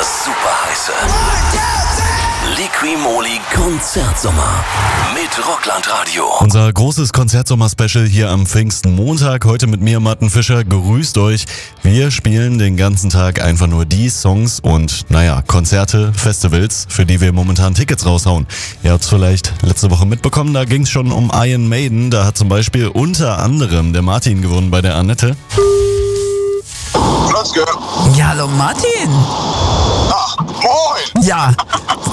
das superheiße Liqui-Moly Konzertsommer mit Rockland Radio. Unser großes Konzertsommer-Special hier am Pfingstenmontag. Heute mit mir, Martin Fischer. Grüßt euch. Wir spielen den ganzen Tag einfach nur die Songs und, Konzerte, Festivals, für die wir momentan Tickets raushauen. Ihr habt es vielleicht letzte Woche mitbekommen, da ging es schon um Iron Maiden. Da hat zum Beispiel unter anderem der Martin gewonnen bei der Annette. Klotzke. Ja, hallo Martin. Ach, moin. Ja,